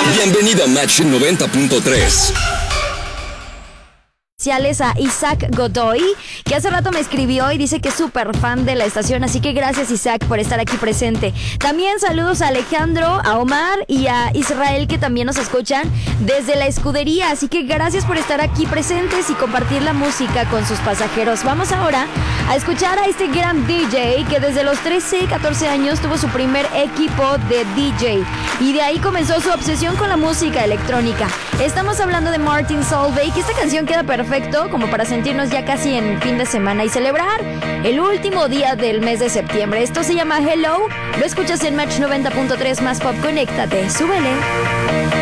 Bienvenido a Match 90.3. A Isaac Godoy, que hace rato me escribió y dice que es súper fan de la estación, así que gracias Isaac por estar aquí presente. También saludos a Alejandro, a Omar y a Israel, que también nos escuchan desde la escudería, así que gracias por estar aquí presentes y compartir la música con sus pasajeros. Vamos ahora a escuchar a este gran DJ que desde los 13 y 14 años tuvo su primer equipo de DJ y de ahí comenzó su obsesión con la música electrónica. Estamos hablando de Martin Solveig, que esta canción queda perfecto como para sentirnos ya casi en fin de semana y celebrar el último día del mes de septiembre. Esto se llama Hello, lo escuchas en Match 90.3 más pop, conéctate, súbele.